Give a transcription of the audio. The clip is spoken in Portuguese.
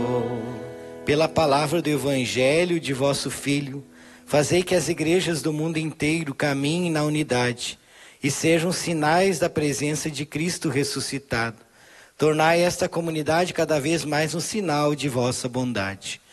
Pela palavra do Evangelho de vosso Filho, fazei que as igrejas do mundo inteiro caminhem na unidade e sejam sinais da presença de Cristo ressuscitado. Tornai esta comunidade cada vez mais um sinal de vossa bondade.